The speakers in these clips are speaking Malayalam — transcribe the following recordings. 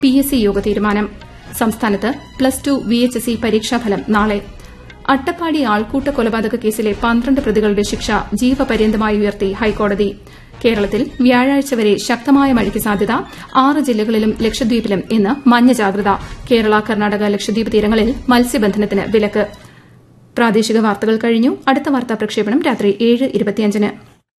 PSC യോഗ തീരുമാനം. സംസ്ഥാനത്ത് +2 VHSE പരീക്ഷാഫലം നാളെ. അട്ടപ്പാടി ആൾക്കൂട്ട കൊലപാതക കേസിലെ 12 പ്രതികളുടെ ശിക്ഷ ജീവപര്യന്തമായി ഉയർത്തി ഹൈക്കോടതി. കേരളത്തിൽ വ്യാഴാഴ്ച വരെ ശക്തമായ മഴയ്ക്ക് സാധ്യത. 6 ജില്ലകളിലും ലക്ഷദ്വീപിലും ഇന്ന് മഞ്ഞ ജാഗ്രത. കേരള, കർണാടക, ലക്ഷദ്വീപ് തീരങ്ങളിൽ മത്സ്യബന്ധനത്തിന് വിലക്ക്. പ്രാദേശിക വാർത്തകൾ കഴിഞ്ഞു. അടുത്ത വാർത്താ പ്രക്ഷേപണം രാത്രി 7:25-ന്.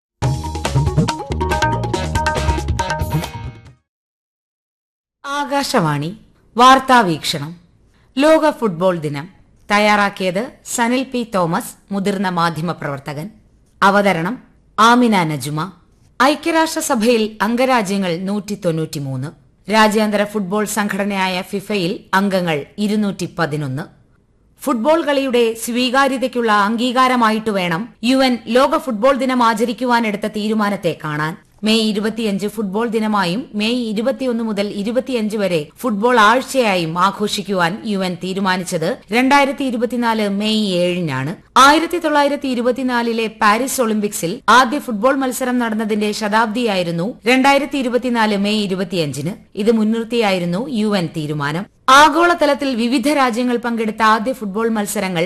ആകാശവാണി വാർത്താവീക്ഷണം. ലോക ഫുട്ബോൾ ദിനം തയ്യാറാക്കിയത് സനിൽ പി തോമസ്, മുതിർന്ന മാധ്യമപ്രവർത്തകൻ. അവതരണം ആമിന നജുമ. ഐക്യരാഷ്ട്രസഭയിൽ അംഗരാജ്യങ്ങൾ 193. രാജ്യാന്തര ഫുട്ബോൾ സംഘടനയായ ഫിഫയിൽ അംഗങ്ങൾ 211. ഫുട്ബോൾ കളിയുടെ സ്വീകാര്യതയ്ക്കുള്ള അംഗീകാരമായിട്ട് വേണം UN ലോക ഫുട്ബോൾ ദിനം ആചരിക്കുവാനെടുത്ത തീരുമാനത്തെ കാണാൻ. മെയ് 25 ഫുട്ബോൾ ദിനമായും മെയ് 21 മുതൽ 25 വരെ ഫുട്ബോൾ ആഴ്ചയായും ആഘോഷിക്കുവാൻ UN തീരുമാനിച്ചത് 2024 മെയ് 7-നാണ്. 1924 പാരീസ് ഒളിമ്പിക്സിൽ ആദ്യ ഫുട്ബോൾ മത്സരം നടന്നതിന്റെ ശതാബ്ദിയായിരുന്നു 2024 മെയ് 25-ന്. ഇത് മുൻനിർത്തിയായിരുന്നു UN തീരുമാനം. ആഗോളതലത്തിൽ വിവിധ രാജ്യങ്ങൾ പങ്കെടുത്ത ആദ്യ ഫുട്ബോൾ മത്സരങ്ങൾ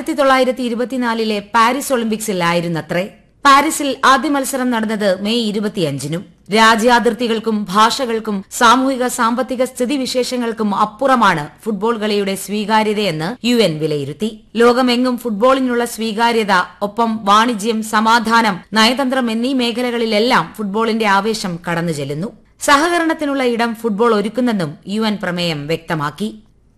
1924 പാരീസ് ഒളിമ്പിക്സിലായിരുന്നത്രേ. പാരീസിൽ ആദ്യ മത്സരം നടന്നത് മെയ് 25-നും. രാജ്യാതിർത്തികൾക്കും ഭാഷകൾക്കും സാമൂഹിക സാമ്പത്തിക സ്ഥിതിവിശേഷങ്ങൾക്കും അപ്പുറമാണ് ഫുട്ബോൾ കളിയുടെ സ്വീകാര്യതയെന്ന് UN വിലയിരുത്തി. ലോകമെങ്ങും ഫുട്ബോളിനുള്ള സ്വീകാര്യത, ഒപ്പം വാണിജ്യം, സമാധാനം, നയതന്ത്രം എന്നീ മേഖലകളിലെല്ലാം ഫുട്ബോളിന്റെ ആവേശം കടന്നു ചെല്ലുന്നു. സഹകരണത്തിനുള്ള ഇടം ഫുട്ബോൾ ഒരുക്കുന്നെന്നും UN പ്രമേയം വ്യക്തമാക്കി.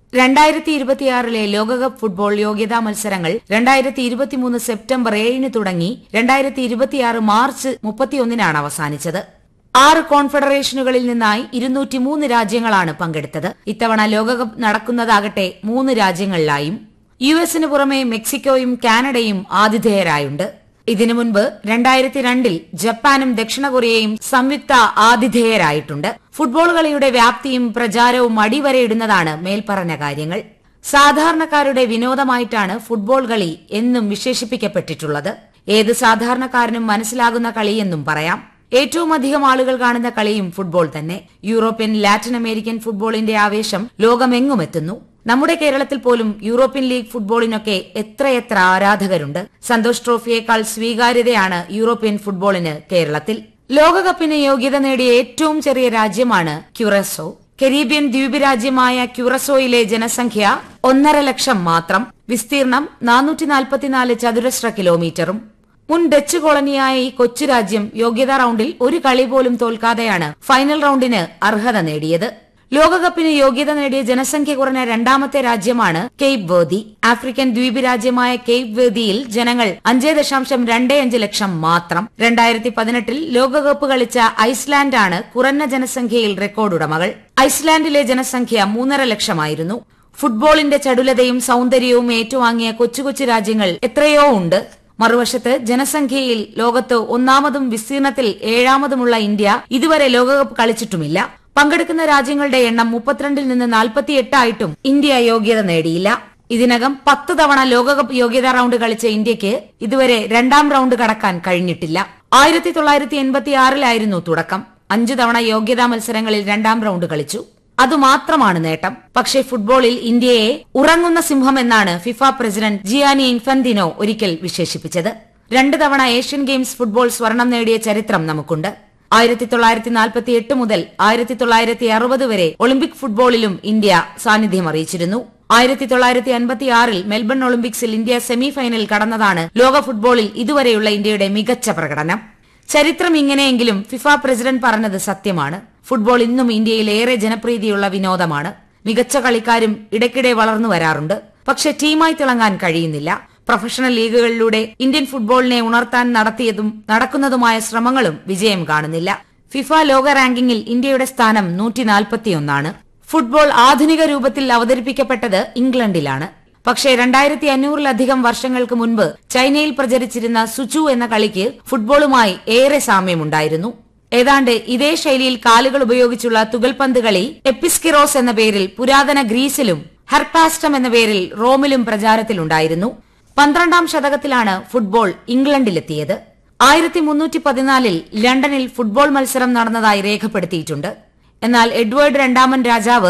2026 ലോകകപ്പ് ഫുട്ബോൾ യോഗ്യതാ മത്സരങ്ങൾ 2023 സെപ്റ്റംബർ 7-ന് തുടങ്ങി 2026 മാർച്ച് 31-നാണ് അവസാനിച്ചത്. 6 കോൺഫെഡറേഷനുകളിൽ നിന്നായി 203 രാജ്യങ്ങളാണ് പങ്കെടുത്തത്. ഇത്തവണ ലോകകപ്പ് നടക്കുന്നതാകട്ടെ 3 രാജ്യങ്ങളിലായും. US-ന് പുറമെ മെക്സിക്കോയും കാനഡയും ആതിഥേയരായുണ്ട്. ഇതിനു മുൻപ് 2002 ജപ്പാനും ദക്ഷിണ കൊറിയയും സംയുക്ത ആതിഥേയരായിട്ടുണ്ട്. ഫുട്ബോൾ കളിയുടെ വ്യാപ്തിയും പ്രചാരവും അടിവരയിടുന്നതാണ് മേൽപ്പറഞ്ഞ കാര്യങ്ങൾ. സാധാരണക്കാരുടെ വിനോദമായിട്ടാണ് ഫുട്ബോൾ കളി എന്നും വിശേഷിപ്പിക്കപ്പെട്ടിട്ടുള്ളത്. ഏത് സാധാരണക്കാരനും മനസ്സിലാകുന്ന കളിയെന്നും പറയാം. ഏറ്റവും അധികം ആളുകൾ കാണുന്ന കളിയും ഫുട്ബോൾ തന്നെ. യൂറോപ്യൻ, ലാറ്റിൻ അമേരിക്കൻ ഫുട്ബോളിന്റെ ആവേശം ലോകമെങ്ങും എത്തുന്നു. നമ്മുടെ കേരളത്തിൽ പോലും യൂറോപ്യൻ ലീഗ് ഫുട്ബോളിനൊക്കെ എത്രയെത്ര ആരാധകരുണ്ട്. സന്തോഷ് ട്രോഫിയേക്കാൾ സ്വീകാര്യതയാണ് യൂറോപ്യൻ ഫുട്ബോളിന് കേരളത്തിൽ. ലോകകപ്പിന് യോഗ്യത നേടിയ ഏറ്റവും ചെറിയ രാജ്യമാണ് ക്യുറസോ. കരീബിയൻ ദ്വീപ് രാജ്യമായ ക്യുറസോയിലെ ജനസംഖ്യ 1.5 ലക്ഷം മാത്രം. വിസ്തീർണം 444 ചതുരശ്ര കിലോമീറ്ററും. മുൻ ഡച്ച് കോളനിയായ ഈ കൊച്ചു രാജ്യം യോഗ്യതാ റൌണ്ടിൽ ഒരു കളി പോലും തോൽക്കാതെയാണ് ഫൈനൽ റൌണ്ടിന് അർഹത നേടിയത്. ലോകകപ്പിന് യോഗ്യത നേടിയ ജനസംഖ്യ കുറഞ്ഞ രണ്ടാമത്തെ രാജ്യമാണ് കേപ്പ് വെർദി. ആഫ്രിക്കൻ ദ്വീപ് രാജ്യമായ കേപ്പ് വെർദിയിൽ ജനങ്ങൾ 5.25 ലക്ഷം മാത്രം. 2018 ലോകകപ്പ് കളിച്ച ഐസ്ലാൻഡാണ് കുറഞ്ഞ ജനസംഖ്യയിൽ റെക്കോർഡുടമകൾ. ഐസ്ലാൻഡിലെ ജനസംഖ്യ 3.5 ലക്ഷമായിരുന്നു. ഫുട്ബോളിന്റെ ചടുലതയും സൌന്ദര്യവും ഏറ്റുവാങ്ങിയ കൊച്ചു കൊച്ചു രാജ്യങ്ങൾ എത്രയോ ഉണ്ട്. മറുവശത്ത് ജനസംഖ്യയിൽ ലോകത്ത് 1-മതും വിസ്തീർണത്തിൽ 7-മതുമുള്ള ഇന്ത്യ ഇതുവരെ ലോകകപ്പ് കളിച്ചിട്ടുമില്ല. പങ്കെടുക്കുന്ന രാജ്യങ്ങളുടെ എണ്ണം 32-ൽ നിന്ന് 48 ആയിട്ടും ഇന്ത്യ യോഗ്യത നേടിയില്ല. ഇതിനകം 10 തവണ ലോകകപ്പ് യോഗ്യതാ റൌണ്ട് കളിച്ച ഇന്ത്യക്ക് ഇതുവരെ 2ാം റൌണ്ട് കടക്കാൻ കഴിഞ്ഞിട്ടില്ല. 1986-ലായിരുന്നു തുടക്കം. 5 തവണ യോഗ്യതാ മത്സരങ്ങളിൽ 2ാം റൌണ്ട് കളിച്ചു. അതുമാത്രമാണ് നേട്ടം. പക്ഷേ ഫുട്ബോളിൽ ഇന്ത്യയെ ഉറങ്ങുന്ന സിംഹം എന്നാണ് ഫിഫ പ്രസിഡന്റ് ജിയാനി ഇൻഫന്തിനോ ഒരിക്കൽ വിശേഷിപ്പിച്ചത്. 2 തവണ ഏഷ്യൻ ഗെയിംസ് ഫുട്ബോൾ സ്വർണം നേടിയ ചരിത്രം നമുക്കുണ്ട്. 1948 മുതൽ 1960 വരെ ഒളിമ്പിക് ഫുട്ബോളിലും ഇന്ത്യ സാന്നിധ്യം അറിയിച്ചിരുന്നു. 1956-ൽ മെൽബൺ ഒളിമ്പിക്സിൽ ഇന്ത്യ സെമിഫൈനൽ കടന്നതാണ് ലോക ഫുട്ബോളിൽ ഇതുവരെയുള്ള ഇന്ത്യയുടെ മികച്ച പ്രകടനം. ചരിത്രം ഇങ്ങനെയെങ്കിലും ഫിഫ പ്രസിഡന്റ് പറഞ്ഞത് സത്യമാണ്. ഫുട്ബോൾ ഇന്നും ഇന്ത്യയിൽ ഏറെ ജനപ്രീതിയുള്ള വിനോദമാണ്. മികച്ച കളിക്കാരും ഇടയ്ക്കിടെ വളർന്നു വരാറുണ്ട്. പക്ഷെ ടീമായി തിളങ്ങാൻ കഴിയുന്നില്ല. പ്രൊഫഷണൽ ലീഗുകളിലൂടെ ഇന്ത്യൻ ഫുട്ബോളിനെ ഉണർത്താൻ നടത്തിയതും നടക്കുന്നതുമായ ശ്രമങ്ങളും വിജയം കാണുന്നില്ല. ഫിഫ ലോക റാങ്കിങ്ങിൽ ഇന്ത്യയുടെ സ്ഥാനം 141-ആണ്. ഫുട്ബോൾ ആധുനിക രൂപത്തിൽ അവതരിപ്പിക്കപ്പെട്ടത് ഇംഗ്ലണ്ടിലാണ്. പക്ഷേ 2500-ലധികം വർഷങ്ങൾക്ക് മുൻപ് ചൈനയിൽ പ്രചരിച്ചിരുന്ന സുചു എന്ന കളിക്ക് ഫുട്ബോളുമായി ഏറെ സാമ്യമുണ്ടായിരുന്നു. ഏതാണ്ട് ഇതേ ശൈലിയിൽ കാലുകൾ ഉപയോഗിച്ചുള്ള തുകൽപന്ത് കളി എപ്പിസ്കിറോസ് എന്ന പേരിൽ പുരാതന ഗ്രീസിലും ഹെർപാസ്റ്റം എന്ന പേരിൽ റോമിലും പ്രചാരത്തിലുണ്ടായിരുന്നു. 12ാം ശതകത്തിലാണ് ഫുട്ബോൾ ഇംഗ്ലണ്ടിലെത്തിയത്. 1314-ൽ ലണ്ടനിൽ ഫുട്ബോൾ മത്സരം നടന്നതായി രേഖപ്പെടുത്തിയിട്ടുണ്ട്. എന്നാൽ എഡ്വേർഡ് രണ്ടാമൻ രാജാവ്